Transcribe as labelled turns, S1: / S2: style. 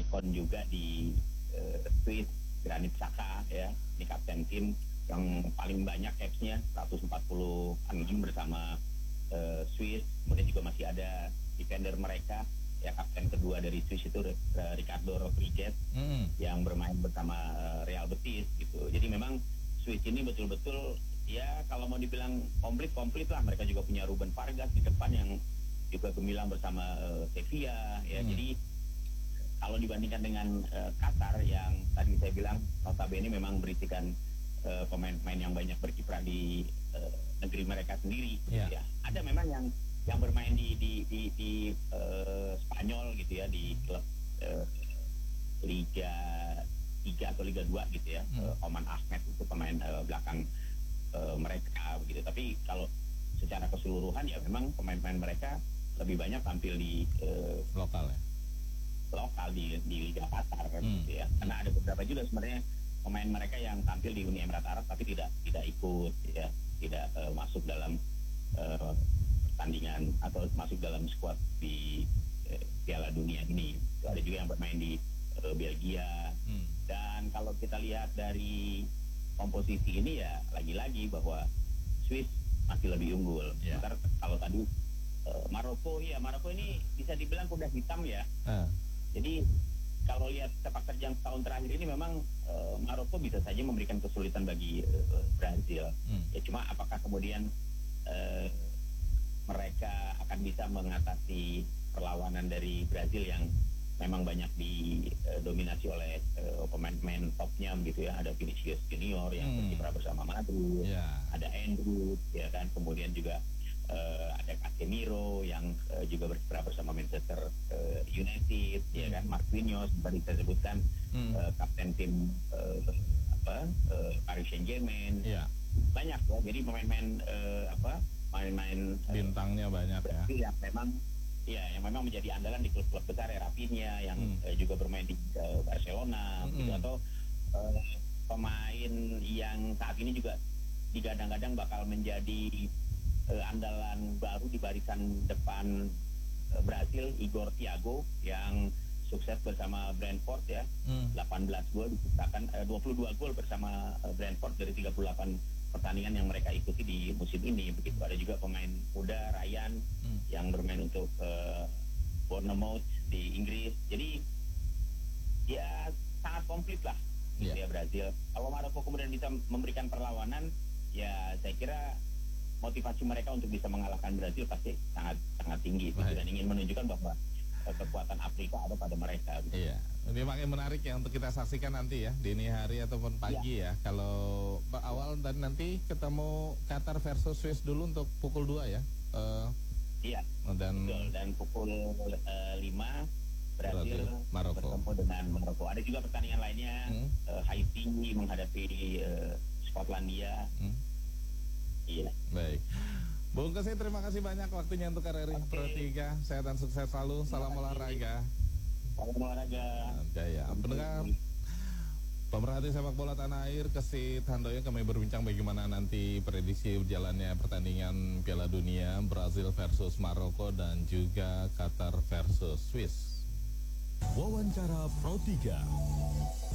S1: ikon juga di Swiss, Granit Xhaka ya, ini kapten tim yang paling banyak capsnya 146 bersama Swiss. Kemudian juga masih ada defender mereka ya, kapten kedua dari Swiss itu Ricardo Rodriguez yang bermain bersama Real Betis gitu. Jadi memang Swiss ini betul-betul ya kalau mau dibilang komplit lah. Mereka juga punya Ruben Vargas di depan yang juga gemilang bersama Sevilla ya. Jadi kalau dibandingkan dengan Qatar yang tadi saya bilang notabene memang berisikan pemain-pemain yang banyak berkiprah di negeri mereka sendiri gitu ya. Ada memang yang bermain di Spanyol gitu ya, di klub Liga 3 atau Liga 2 gitu ya. Oman Ahmed itu pemain belakang mereka begitu. Tapi kalau secara keseluruhan ya memang pemain-pemain mereka lebih banyak tampil di
S2: lokal di
S1: Liga Qatar gitu ya. Karena ada beberapa juga sebenarnya pemain mereka yang tampil di Uni Emirat Arab tapi tidak ikut ya, tidak masuk dalam pertandingan atau masuk dalam skuad di Piala Dunia ini. Ada juga yang bermain di Belgia. Dan kalau kita lihat dari komposisi ini ya lagi-lagi bahwa Swiss masih lebih unggul. Sementara kalau tadi Maroko ini bisa dibilang kuda hitam ya. Jadi kalau lihat sepak terjang tahun terakhir ini memang Maroko bisa saja memberikan kesulitan bagi Brazil. Ya cuma apakah kemudian mereka akan bisa mengatasi perlawanan dari Brazil yang memang banyak didominasi oleh pemain-pemain topnya gitu ya. Ada Vinicius Junior yang berkiprah bersama Madrid, ada Andrew ya kan, kemudian juga ada Casemiro yang juga berkiprah bersama Manchester United ya kan, Marquinhos tadi saya sebutkan kapten tim Paris Saint-Germain. Banyak ya, jadi pemain-pemain main-main
S2: bintangnya banyak ya.
S1: Yang memang menjadi andalan di klub-klub besar ya, Rafinha yang juga bermain di Barcelona gitu, atau pemain yang saat ini juga digadang-gadang bakal menjadi andalan baru di barisan depan Brasil, Igor Thiago yang sukses bersama Brentford ya. 18 gol diciptakan, 22 gol bersama Brentford dari 38 pertandingan yang mereka ikuti di musim ini begitu. Ada juga pemain muda Ryan yang bermain untuk Bournemouth di Inggris. Jadi ya sangat komplit lah gitu ya Brazil. Kalau Maroko kemudian bisa memberikan perlawanan, ya saya kira motivasi mereka untuk bisa mengalahkan Brazil pasti sangat tinggi dan ingin menunjukkan bahwa kekuatan Afrika ada pada mereka gitu.
S2: Ini makin menarik ya untuk kita saksikan nanti ya, dini hari ataupun pagi ya. Kalau awal dan nanti ketemu Qatar versus Swiss dulu untuk pukul 2 ya.
S1: Dan pukul 5 Brazil
S2: Maroko
S1: bertemu dengan Maroko. Ada juga pertandingan lainnya, Haiti menghadapi Skotlandia.
S2: Baik, Bung Kesi, terima kasih banyak waktunya untuk RRI Pro 3. Sehat dan sukses selalu. Salam olahraga.
S1: Salam olahraga.
S2: Jaya. Pendengar pemerhati sepak bola tanah air, Kesi Handoyo, kami berbincang bagaimana nanti prediksi jalannya pertandingan Piala Dunia Brazil versus Maroko dan juga Qatar versus Swiss.
S3: Wawancara Pro 3.